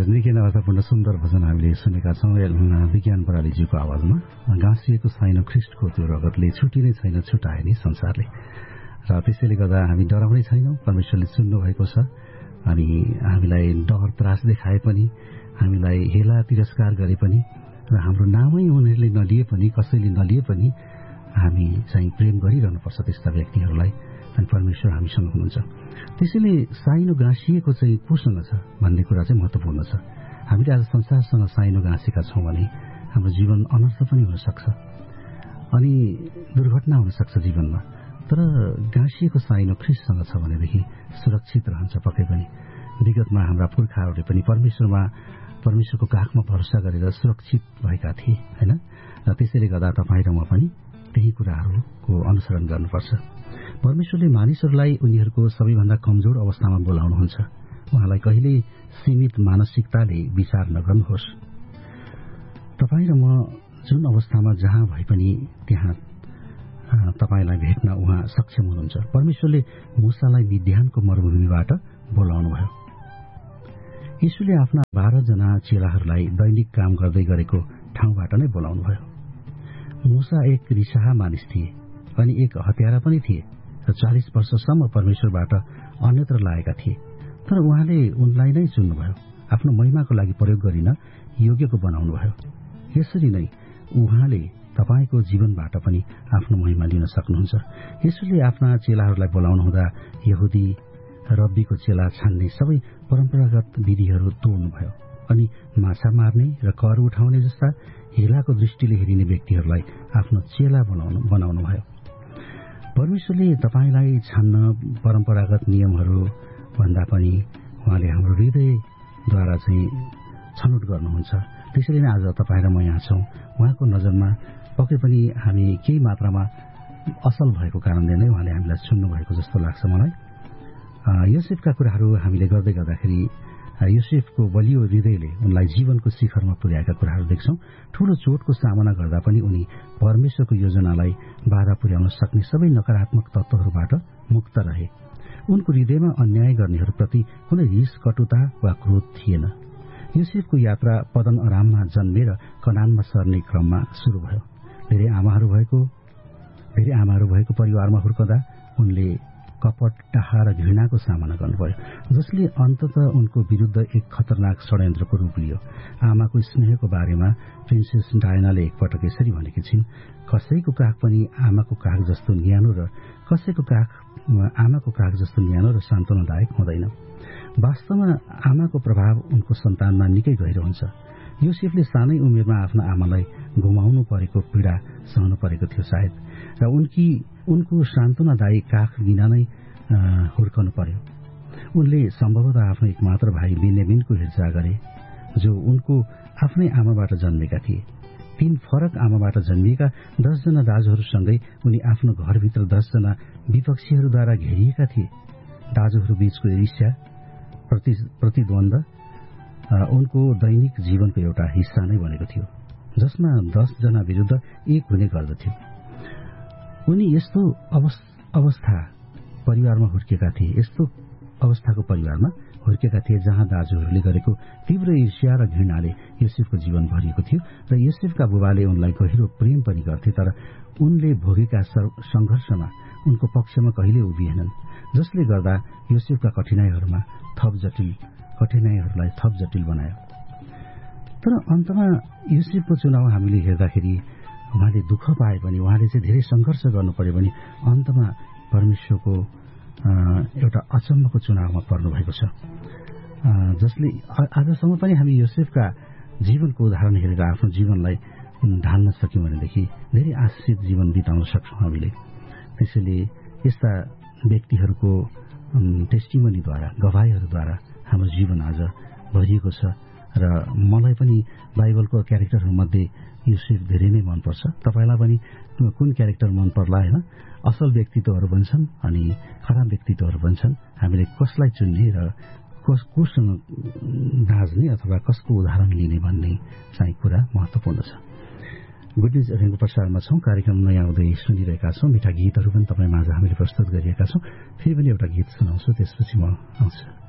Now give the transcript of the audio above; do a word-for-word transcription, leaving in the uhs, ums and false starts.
निकै नै अर्थपूर्ण सुन्दर भजन हामीले सुनेका छौँ विज्ञान बरालीज्यूको आवाजमा। गाँसिएको छैन ख्रिस्टको त्यो रगतले, छुट्टी नै छैन छुटाए नि संसारले। र त्यसैले गर्दा हामी डराउनै छैनौँ, परमेश्वरले चुन्नु भएको छ। अनि हामीलाई डर त्रास देखाए पनि, हामीलाई हेला तिरस्कार गरे पनि, र हाम्रो नामै उनीहरूले नलिए पनि, कसैले नलिए पनि हामी चाहिँ प्रेम गरिरहनुपर्छ त्यस्ता व्यक्तिहरूलाई। अनि परमेश्वर हामीसँग हुनुहुन्छ। त्यसैले साइनो गाँसिएको चाहिँ कोसँग छ भन्ने कुरा चाहिँ महत्त्वपूर्ण छ। हामीले आज संसारसँग साइनो गाँसेका छौँ भने हाम्रो जीवन अनर्थ पनि हुन सक्छ अनि दुर्घटना हुन सक्छ जीवनमा। तर गाँसिएको साइनो ख्रिस्टसँग छ भनेदेखि सुरक्षित रहन्छ पक्कै पनि। विगतमा हाम्रा पुर्खाहरूले पनि परमेश्वरमा परमेश्वरको काखमा भरोसा गरेर सुरक्षित भएका थिए, होइन? र त्यसैले गर्दा तपाईँ र म पनि त्यही कुराहरूको अनुसरण गर्नुपर्छ। परमेश्वरले मानिसहरूलाई उनीहरूको सबैभन्दा कमजोर अवस्थामा बोलाउनुहुन्छ। उहाँलाई कहिल्यै सीमित मानसिकताले विचार नगर्नुहोस्। तपाईँ र म जुन अवस्थामा जहाँ भए पनि त्यहाँ तपाईँलाई भेट्न उहाँ सक्षम हुनुहुन्छ। परमेश्वरले मूसालाई मिद्यानको मरुभूमिबाट बोलाउनुभयो। यीशुले आफ्ना बाह्रजना चेलाहरूलाई दैनिक काम गर्दै गरेको ठाउँबाट नै बोलाउनुभयो। मूसा एक रिसाहा मानिस थिए अनि एक हत्यारा पनि थिए र चालिस वर्षसम्म परमेश्वरबाट अन्यत्र लागेका थिए। तर उहाँले उनलाई नै चुन्नुभयो, आफ्नो महिमाको लागि प्रयोग गरिन योग्यको बनाउनुभयो। यसरी नै उहाँले तपाईँको जीवनबाट पनि आफ्नो महिमा लिन सक्नुहुन्छ। यसैले आफ्ना चेलाहरूलाई बोलाउनु हुँदा यहुदी रब्बीको चेला छान्ने सबै परम्परागत विधिहरू तोड्नुभयो अनि माछा मार्ने र कर उठाउने जस्ता हेलाको दृष्टिले हेरिने व्यक्तिहरूलाई आफ्नो चेला बनाउनु बनाउनुभयो। परमेश्वरले तपाईँलाई छान्न परम्परागत नियमहरू भन्दा पनि उहाँले हाम्रो हृदयद्वारा चाहिँ छनौट गर्नुहुन्छ। त्यसैले नै आज तपाईँ र म यहाँ छौँ। उहाँको नजरमा पक्कै पनि हामी केही मात्रामा असल भएको कारणले नै उहाँले हामीलाई चुन्नु भएको जस्तो लाग्छ मलाई। योसेफका कुराहरू हामीले गर्दै गर्दाखेरि योसेफको बलियो हृदयले उनलाई जीवनको शिखरमा पुर्याएका कुराहरू देख्छौँ। ठूलो चोटको सामना गर्दा पनि उनी परमेश्वरको योजनालाई बाधा पुर्याउन सक्ने सबै नकारात्मक तत्त्वहरूबाट मुक्त रहे। उनको हृदयमा अन्याय गर्नेहरूप्रति कुनै रिस, कटुता वा क्रोध थिएन। योसेफको यात्रा पदन अराममा जन्मेर कनानमा सर्ने क्रममा शुरू भयो। धेरै आमाहरू भएको धेरै आमाहरू भएको परिवारमा हुर्कँदा उनले कपट, डाहा र घृणाको सामना गर्नुभयो, जसले अन्ततः उनको विरुद्ध एक खतरनाक षड्यन्त्रको रूप लियो। आमाको स्नेहको बारेमा प्रिन्सेस डायनाले एकपटक यसरी भनेकी छिन्, कसैको काख पनि आमाको काख जस्तो न्यानो र कसैको काख आमाको काख जस्तो न्यानो र सान्त्वनादायक हुँदैन। वास्तवमा आमाको प्रभाव उनको सन्तानमा निकै गहिरो हुन्छ। योसेफले सानै उमेरमा आफ्ना आमालाई गुमाउनु परेको पीडा सहनु परेको थियो सायद, र उनकी उनको सान्त्वनादायी काख बिना नै हुर्कनु पर्यो। उनले सम्भवतः आफ्नो एकमात्र भाइ बेन्यामिनको हेरचाह गरे, जो उनको आफ्नै आमाबाट जन्मेका थिए। तीन फरक आमाबाट जन्मिएका दसजना दाजुहरूसँगै उनी आफ्नो घरभित्र दसजना विपक्षीहरूद्वारा घेरिएका थिए। दाजुहरू बीचको ईर्ष्या, प्रति प्रतिद्वन्द उनको दैनिक जीवनको एउटा हिस्सा नै बनेको थियो, जसमा दसजना विरुद्ध एक हुने गर्दथ्यो। उनी यस्तो अवस्था परिवारमा हुर्केका थिए यस्तो अवस्थाको परिवारमा हुर्केका थिए जहाँ दाजुहरूले गरेको तीव्र ईर्ष्या र घृणाले योसेफको जीवन भरिएको थियो। र योसेफका बुबाले उनलाई गहिरो प्रेम पनि गर्थे, तर उनले भोगेका संघर्षमा उनको पक्षमा कहिले उभिएनन्, जसले गर्दा योसेफका कठिनाइहरूमा थप जटिल कठिनाइहरूलाई थप जटिल बनायो। तर अन्तमा योसेफको चुनाव हामीले हेर्दाखेरि उहाँले दुःख पाए पनि, उहाँले चाहिँ धेरै सङ्घर्ष गर्नु पर्यो भने अन्तमा परमेश्वरको एउटा अचम्मको चुनावमा पर्नु भएको छ, जसले आजसम्म पनि हामी योसेफका जीवनको उदाहरण हेरेर आफ्नो जीवनलाई ढाल्न सक्यौँ भनेदेखि धेरै आशिषित जीवन बिताउन सक्छौँ हामीले। त्यसैले यस्ता व्यक्तिहरूको टेस्टिमनीद्वारा, गवाईहरूद्वारा हाम्रो जीवन आज भरिएको छ। र मलाई पनि बाइबलको क्यारेक्टरहरूमध्ये योसेफ धेरै नै मनपर्छ। तपाईँलाई पनि कुन क्यारेक्टर मन पर्ला? होइन, असल व्यक्तित्वहरू बन्छन् अनि खराब व्यक्तित्वहरू बन्छन्। हामीले कसलाई चुन्ने र कस कोसँग दाज्ने अथवा कसको उदाहरण लिने भन्ने चाहिँ कुरा महत्त्वपूर्ण छ। गुड न्युज एफएमको प्रसारमा छौँ। कार्यक्रम नयाँ उदय सुनिरहेका छौँ। मिठा गीतहरू पनि तपाईँ माझ हामीले प्रस्तुत गरिएका छौँ। फेरि पनि एउटा गीत सुनाउँछु, त्यसपछि म आउँछु।